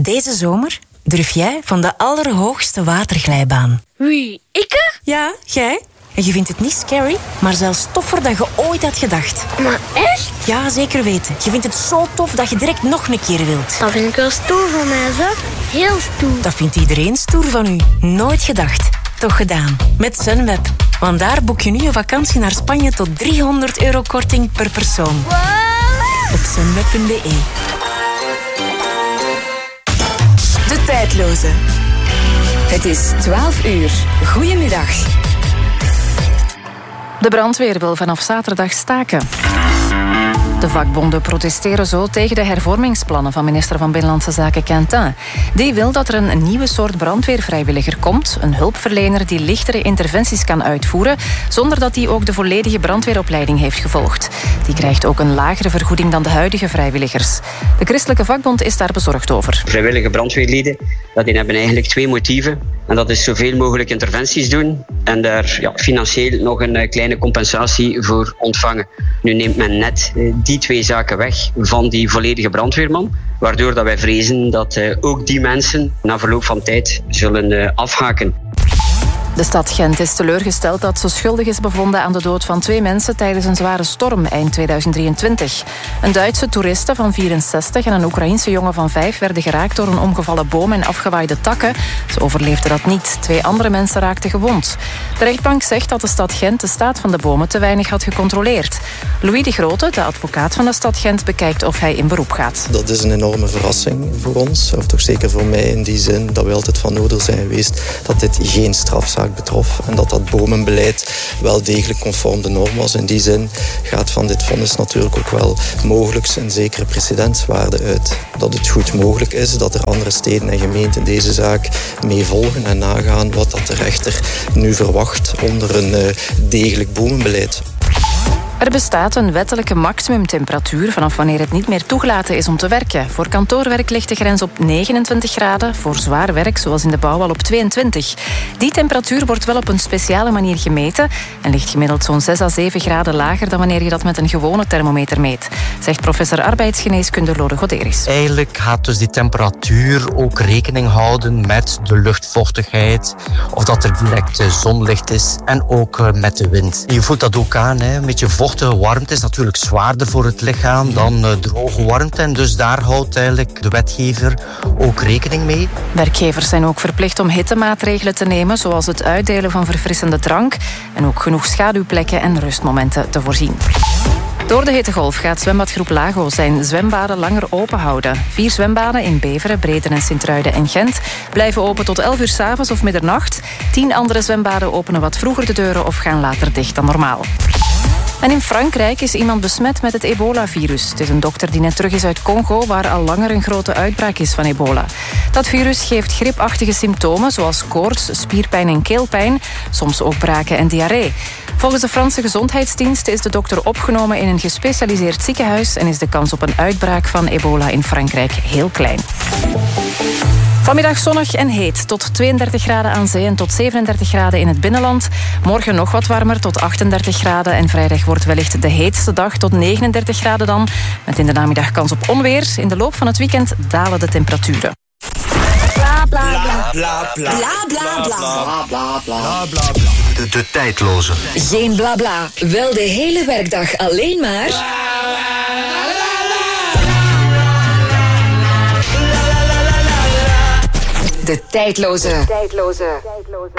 Deze zomer durf jij van de allerhoogste waterglijbaan. Wie, ikke? Ja, jij. En je vindt het niet scary, maar zelfs toffer dan je ooit had gedacht. Maar echt? Ja, zeker weten. Je vindt het zo tof dat je direct nog een keer wilt. Dat vind ik wel stoer van mij, zeg. Heel stoer. Dat vindt iedereen stoer van u. Nooit gedacht. Toch gedaan. Met Sunweb. Want daar boek je nu een vakantie naar Spanje tot €300 korting per persoon. Wow. Op sunweb.be. De Tijdloze. Het is 12 uur. Goedemiddag. De brandweer wil vanaf zaterdag staken. De vakbonden protesteren zo tegen de hervormingsplannen van minister van Binnenlandse Zaken Quentin. Die wil dat er een nieuwe soort brandweervrijwilliger komt. Een hulpverlener die lichtere interventies kan uitvoeren, zonder dat hij ook de volledige brandweeropleiding heeft gevolgd. Die krijgt ook een lagere vergoeding dan de huidige vrijwilligers. De christelijke vakbond is daar bezorgd over. Vrijwillige brandweerlieden, die hebben eigenlijk 2 motieven. En dat is zoveel mogelijk interventies doen en daar financieel nog een kleine compensatie voor ontvangen. Nu neemt men net die 2 zaken weg van die volledige brandweerman, waardoor dat wij vrezen dat ook die mensen na verloop van tijd zullen afhaken. De stad Gent is teleurgesteld dat ze schuldig is bevonden aan de dood van 2 mensen tijdens een zware storm eind 2023. Een Duitse toeriste van 64 en een Oekraïense jongen van 5 werden geraakt door een omgevallen boom en afgewaaide takken. Ze overleefden dat niet. 2 andere mensen raakten gewond. De rechtbank zegt dat de stad Gent de staat van de bomen te weinig had gecontroleerd. Louis de Grote, de advocaat van de stad Gent, bekijkt of hij in beroep gaat. Dat is een enorme verrassing voor ons, of toch zeker voor mij in die zin dat we altijd van nodig zijn geweest dat dit geen strafzaak betrof en dat bomenbeleid wel degelijk conform de norm was. In die zin gaat van dit vonnis natuurlijk ook wel mogelijk een zekere precedentswaarde uit. Dat het goed mogelijk is dat er andere steden en gemeenten deze zaak mee volgen en nagaan wat dat de rechter nu verwacht onder een degelijk bomenbeleid. Er bestaat een wettelijke maximumtemperatuur vanaf wanneer het niet meer toegelaten is om te werken. Voor kantoorwerk ligt de grens op 29 graden, voor zwaar werk, zoals in de bouw, al op 22. Die temperatuur wordt wel op een speciale manier gemeten en ligt gemiddeld zo'n 6 à 7 graden lager dan wanneer je dat met een gewone thermometer meet, zegt professor arbeidsgeneeskunde Lode Goderis. Eigenlijk gaat dus die temperatuur ook rekening houden met de luchtvochtigheid, of dat er direct zonlicht is en ook met de wind. Je voelt dat ook aan, een beetje vochtige warmte is natuurlijk zwaarder voor het lichaam dan droge warmte. En dus daar houdt eigenlijk de wetgever ook rekening mee. Werkgevers zijn ook verplicht om hittemaatregelen te nemen, zoals het uitdelen van verfrissende drank en ook genoeg schaduwplekken en rustmomenten te voorzien. Door de hittegolf gaat zwembadgroep Lago zijn zwembaden langer open houden. 4 zwembaden in Beveren, Breden en Sint-Truiden en Gent blijven open tot 11 uur 's avonds of middernacht. 10 andere zwembaden openen wat vroeger de deuren of gaan later dicht dan normaal. En in Frankrijk is iemand besmet met het ebola-virus. Het is een dokter die net terug is uit Congo, waar al langer een grote uitbraak is van ebola. Dat virus geeft griepachtige symptomen, zoals koorts, spierpijn en keelpijn, soms ook braken en diarree. Volgens de Franse Gezondheidsdienst is de dokter opgenomen in een gespecialiseerd ziekenhuis en is de kans op een uitbraak van ebola in Frankrijk heel klein. Vanmiddag zonnig en heet, tot 32 graden aan zee en tot 37 graden in het binnenland. Morgen nog wat warmer, tot 38 graden. En vrijdag wordt wellicht de heetste dag, tot 39 graden dan. Met in de namiddag kans op onweer. In de loop van het weekend dalen de temperaturen. Bla bla bla. Bla bla bla. Bla bla bla. De Tijdloze. Geen bla bla, wel de hele werkdag alleen maar... De Tijdloze.